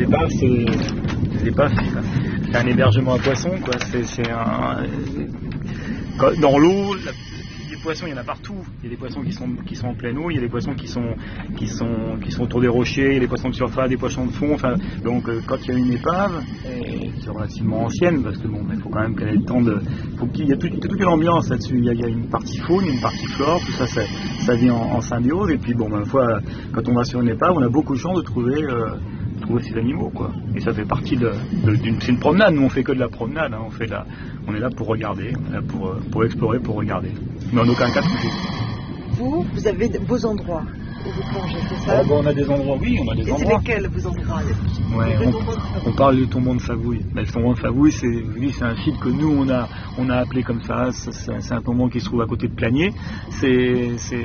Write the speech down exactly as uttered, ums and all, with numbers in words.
les épaves, c'est les épaves, c'est un hébergement à poissons, quoi. C'est un dans l'eau. Les poissons, il y en a partout. Il y a des poissons qui sont, qui sont en pleine eau, il y a des poissons qui sont, qui sont, qui sont autour des rochers, il y a des poissons de surface, des poissons de fond. Enfin, donc, euh, quand il y a une épave, et qui est relativement ancienne, parce que bon, il faut quand même qu'elle ait le temps de. Faut qu'il y a tout, toute une ambiance là-dessus. Il, il y a une partie faune, une partie flore, tout ça, ça, ça vit en, en symbiose. Et puis, bon, ben, fois, quand on va sur une épave, on a beaucoup de chance de trouver. Euh, trouver ces animaux, quoi. Et ça fait partie de, de d'une c'est une promenade. Nous on fait que de la promenade, hein. on fait la, on est là pour regarder, on est là pour, pour explorer, pour regarder. Mais en aucun cas toucher. Vous, vous avez vos endroits où vous plongez, c'est ça? Oh, ben, on a des endroits, oui, on a des Et endroits. c'est lesquels vos endroits? Ouais, on, on parle du tombant de Favouille. Ben, le tombant de Favouille, c'est, c'est un site que nous on a, on a appelé comme ça. C'est, c'est un tombant qui se trouve à côté de Planier. C'est, c'est